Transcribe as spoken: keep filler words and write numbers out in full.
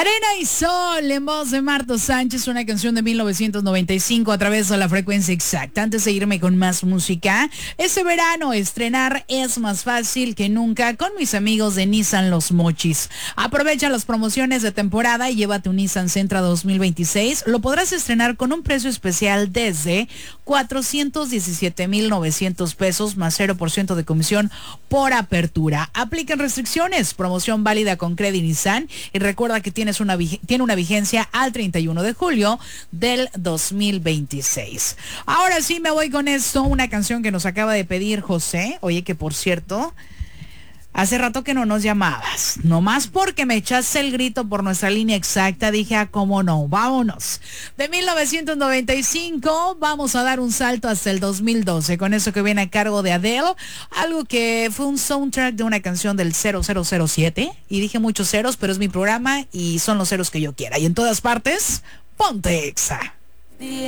Arena y Sol, en voz de Marta Sánchez, una canción de mil novecientos noventa y cinco a través de la frecuencia exacta. Antes de irme con más música, este verano estrenar es más fácil que nunca con mis amigos de Nissan Los Mochis. Aprovecha las promociones de temporada y llévate un Nissan Sentra dos mil veintiséis. Lo podrás estrenar con un precio especial desde cuatrocientos diecisiete mil novecientos pesos más cero por ciento de comisión por apertura. Aplican restricciones, promoción válida con Credit Nissan y recuerda que tienes una, tiene una vigencia al treinta y uno de julio del dos mil veintiséis. Ahora sí me voy con esto, una canción que nos acaba de pedir José. Oye, que por cierto, hace rato que no nos llamabas, nomás porque me echaste el grito por nuestra línea exacta, dije, ah, cómo no, vámonos. De mil novecientos noventa y cinco, vamos a dar un salto hasta el dos mil doce, con eso que viene a cargo de Adele, algo que fue un soundtrack de una canción del cero cero cero siete, y dije muchos ceros, pero es mi programa y son los ceros que yo quiera, y en todas partes, ponte Exa.